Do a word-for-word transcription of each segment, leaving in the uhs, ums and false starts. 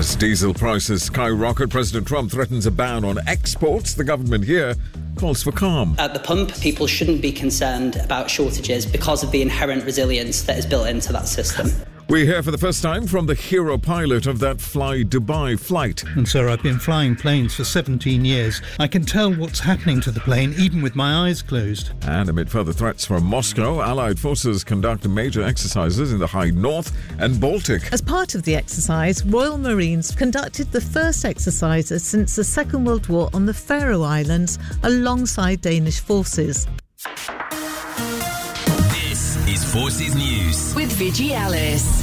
As diesel prices skyrocket, President Trump threatens a ban on exports. The government here calls for calm. At the pump, people shouldn't be concerned about shortages because of the inherent resilience that is built into that system. We hear for the first time from the hero pilot of that Fly Dubai flight. And sir, I've been flying planes for seventeen years. I can tell what's happening to the plane even with my eyes closed. And amid further threats from Moscow, Allied forces conduct major exercises in the high north and Baltic. As part of the exercise, Royal Marines conducted the first exercises since the Second World War on the Faroe Islands alongside Danish forces. Is Forces News with Vigi Alice.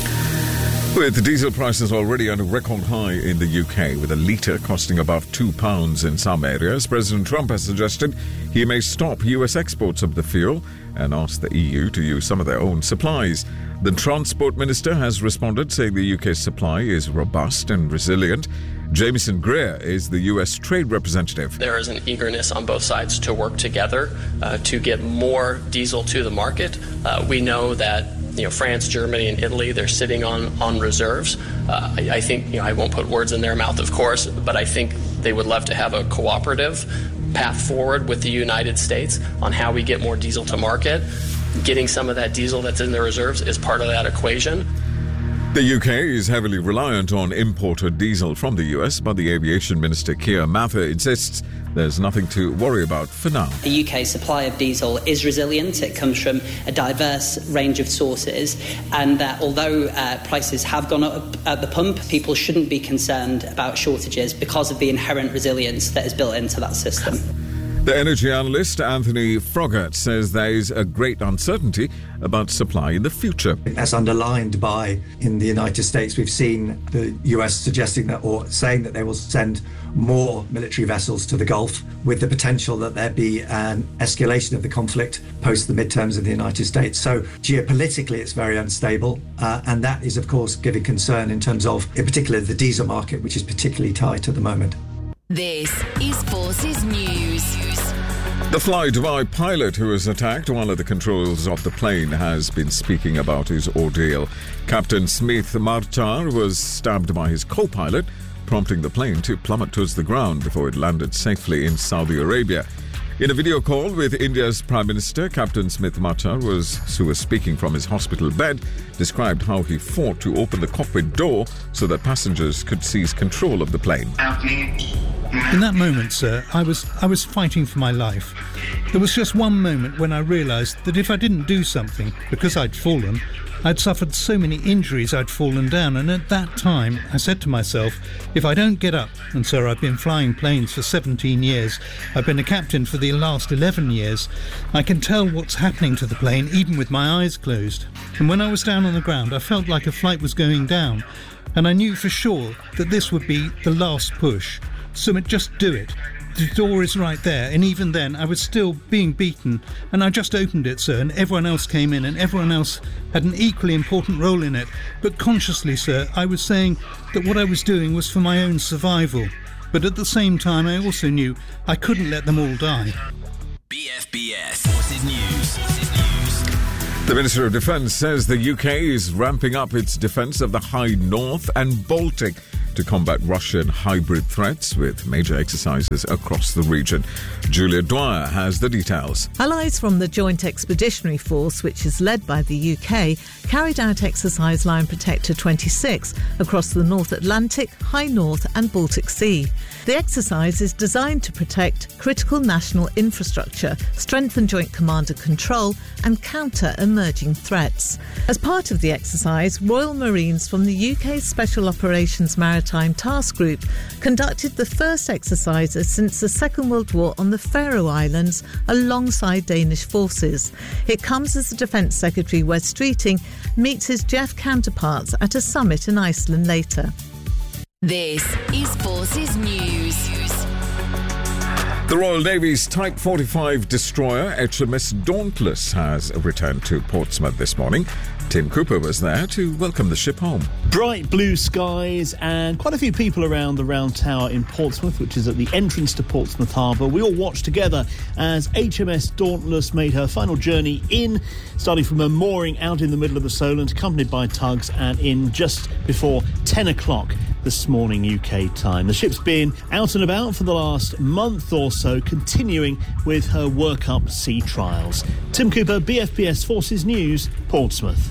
With diesel prices already at a record high in the U K, with a litre costing above two pounds in some areas, President Trump has suggested he may stop U S exports of the fuel and ask the E U to use some of their own supplies. The Transport Minister has responded, saying the U K's supply is robust and resilient. Jameson Greer is the U S trade representative. There is an eagerness on both sides to work together uh, to get more diesel to the market. Uh, we know that you know France, Germany, and Italy, they're sitting on, on reserves. Uh, I, I think, you know, I won't put words in their mouth, of course, but I think they would love to have a cooperative path forward with the United States on how we get more diesel to market. Getting some of that diesel that's in the reserves is part of that equation. The U K is heavily reliant on imported diesel from the U S, but the Aviation Minister Keir Mather insists there's nothing to worry about for now. The U K supply of diesel is resilient. It comes from a diverse range of sources, and that although uh, prices have gone up at the pump, people shouldn't be concerned about shortages because of the inherent resilience that is built into that system. The energy analyst Anthony Froggatt says there is a great uncertainty about supply in the future. As underlined by, in the United States, we've seen the U S suggesting that, or saying that they will send more military vessels to the Gulf, with the potential that there be an escalation of the conflict post the midterms in the United States. So geopolitically, it's very unstable. Uh, and that is, of course, giving concern in terms of, in particular, the diesel market, which is particularly tight at the moment. This is Forces News. The Fly Dubai pilot who was attacked while at the controls of the plane has been speaking about his ordeal. Captain Smith Martar was stabbed by his co-pilot, prompting the plane to plummet towards the ground before it landed safely in Saudi Arabia. In a video call with India's Prime Minister, Captain Smith Martar, was, who was speaking from his hospital bed, described how he fought to open the cockpit door so that passengers could seize control of the plane. In that moment, sir, I was I was fighting for my life. There was just one moment when I realised that if I didn't do something, because I'd fallen, I'd suffered so many injuries I'd fallen down, and at that time I said to myself, if I don't get up, and sir, I've been flying planes for seventeen years, I've been a captain for the last eleven years, I can tell what's happening to the plane even with my eyes closed. And when I was down on the ground, I felt like a flight was going down, and I knew for sure that this would be the last push. Sumit, just do it. The door is right there, and even then I was still being beaten, and I just opened it, sir, and everyone else came in, and everyone else had an equally important role in it. But consciously, sir, I was saying that what I was doing was for my own survival. But at the same time, I also knew I couldn't let them all die. B F B S Forces News. Forces News. The Minister of Defence says the U K is ramping up its defence of the high north and Baltic to combat Russian hybrid threats with major exercises across the region. Julia Dwyer has the details. Allies from the Joint Expeditionary Force, which is led by the U K, carried out exercise Lion Protector twenty-six across the North Atlantic, High North and Baltic Sea. The exercise is designed to protect critical national infrastructure, strengthen joint command and control and counter emerging threats. As part of the exercise, Royal Marines from the U K Special Operations Maritime Task Group conducted the first exercises since the Second World War on the Faroe Islands alongside Danish forces. It comes as the Defence Secretary Wes Streeting meets his J E F counterparts at a summit in Iceland later. This is Forces News. The Royal Navy's Type forty-five destroyer H M S Dauntless has returned to Portsmouth this morning. Tim Cooper was there to welcome the ship home. Bright blue skies and quite a few people around the Round Tower in Portsmouth, which is at the entrance to Portsmouth Harbour. We all watched together as H M S Dauntless made her final journey in, starting from a mooring out in the middle of the Solent, accompanied by tugs, and in just before ten o'clock this morning U K time. The ship's been out and about for the last month or so, continuing with her work-up sea trials. Tim Cooper, B F B S Forces News, Portsmouth.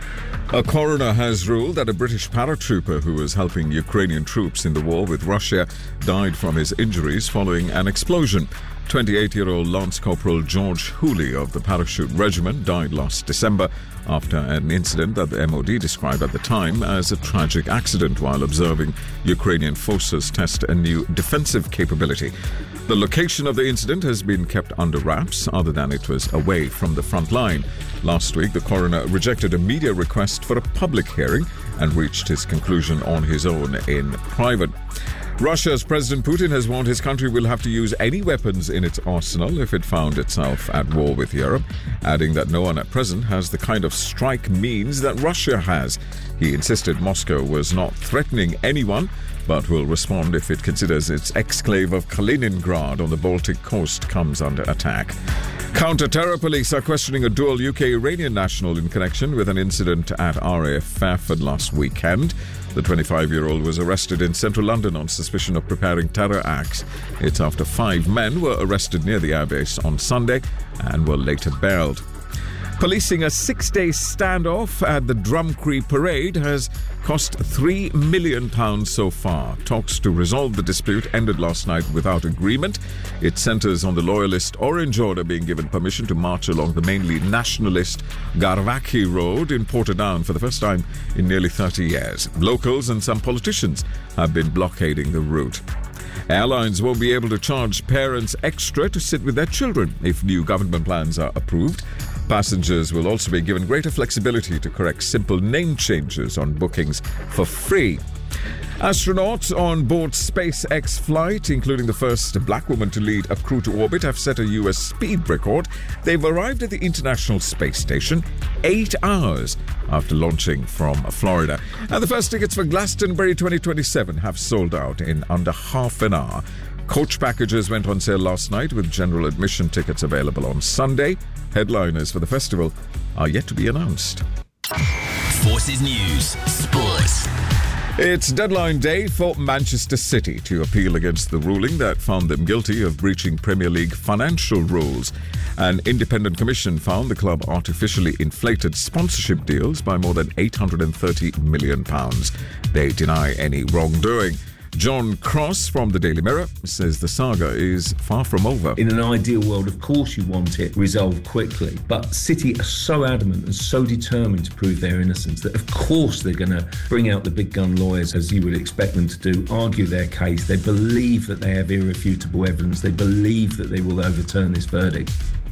A coroner has ruled that a British paratrooper who was helping Ukrainian troops in the war with Russia died from his injuries following an explosion. twenty-eight-year-old Lance Corporal George Hooley of the Parachute Regiment died last December after an incident that the M O D described at the time as a tragic accident while observing Ukrainian forces test a new defensive capability. The location of the incident has been kept under wraps, other than it was away from the front line. Last week, the coroner rejected a media request for a public hearing and reached his conclusion on his own in private. Russia's President Putin has warned his country will have to use any weapons in its arsenal if it found itself at war with Europe, adding that no one at present has the kind of strike means that Russia has. He insisted Moscow was not threatening anyone, but will respond if it considers its exclave of Kaliningrad on the Baltic coast comes under attack. Counter-terror police are questioning a dual U K-Iranian national in connection with an incident at R A F Fairford last weekend. The twenty-five-year-old was arrested in central London on suspicion of preparing terror acts. It's after five men were arrested near the airbase on Sunday and were later bailed. Policing a six-day standoff at the Drumcree Parade has cost three million pounds so far. Talks to resolve the dispute ended last night without agreement. It centres on the loyalist Orange Order being given permission to march along the mainly nationalist Garvaki Road in Portadown for the first time in nearly thirty years. Locals and some politicians have been blockading the route. Airlines won't be able to charge parents extra to sit with their children if new government plans are approved. Passengers will also be given greater flexibility to correct simple name changes on bookings for free. Astronauts on board SpaceX flight, including the first black woman to lead a crew to orbit, have set a U S speed record. They've arrived at the International Space Station eight hours after launching from Florida. And the first tickets for Glastonbury twenty twenty-seven have sold out in under half an hour. Coach packages went on sale last night with general admission tickets available on Sunday. Headliners for the festival are yet to be announced. Forces News Sports. It's deadline day for Manchester City to appeal against the ruling that found them guilty of breaching Premier League financial rules. An independent commission found the club artificially inflated sponsorship deals by more than eight hundred thirty million pounds. They deny any wrongdoing. John Cross from the Daily Mirror says the saga is far from over. In an ideal world, of course you want it resolved quickly, but City are so adamant and so determined to prove their innocence that of course they're going to bring out the big gun lawyers, as you would expect them to do, argue their case. They believe that they have irrefutable evidence. They believe that they will overturn this verdict.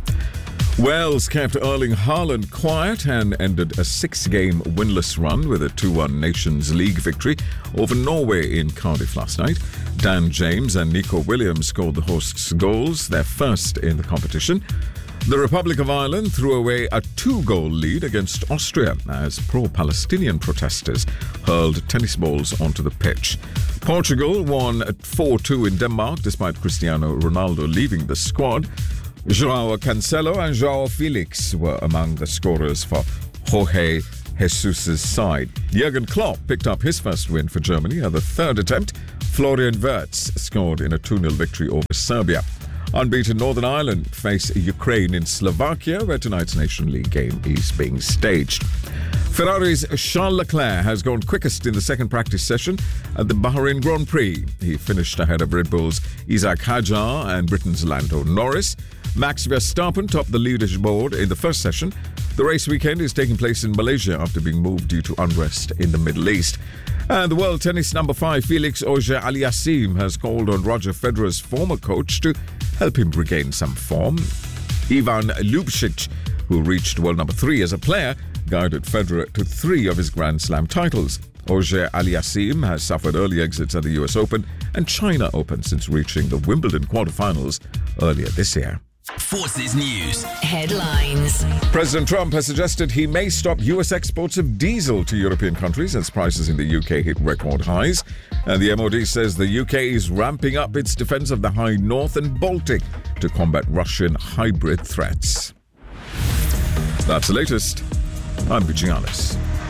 Wales kept Erling Haaland quiet and ended a six-game winless run with a two one Nations League victory over Norway in Cardiff last night. Dan James and Nico Williams scored the hosts' goals, their first in the competition. The Republic of Ireland threw away a two-goal lead against Austria as pro-Palestinian protesters hurled tennis balls onto the pitch. Portugal won four two in Denmark despite Cristiano Ronaldo leaving the squad. João Cancelo and João Felix were among the scorers for Jorge Jesus' side. Jurgen Klopp picked up his first win for Germany at the third attempt. Florian Wirtz scored in a two nil victory over Serbia. Unbeaten Northern Ireland face Ukraine in Slovakia, where tonight's Nation League game is being staged. Ferrari's Charles Leclerc has gone quickest in the second practice session at the Bahrain Grand Prix. He finished ahead of Red Bull's Isaac Hadjar and Britain's Lando Norris. Max Verstappen topped the leaderboard in the first session. The race weekend is taking place in Malaysia after being moved due to unrest in the Middle East. And the world tennis number five, Felix Auger-Aliassime, has called on Roger Federer's former coach to help him regain some form. Ivan Lubčić, who reached world number three as a player, guided Federer to three of his Grand Slam titles. Auger-Aliassime has suffered early exits at the U S Open and China Open since reaching the Wimbledon quarterfinals earlier this year. Forces News Headlines. President Trump has suggested he may stop U S exports of diesel to European countries as prices in the U K hit record highs. And the M O D says the U K is ramping up its defence of the high north and Baltic to combat Russian hybrid threats. That's the latest. I'm Vijay Alice.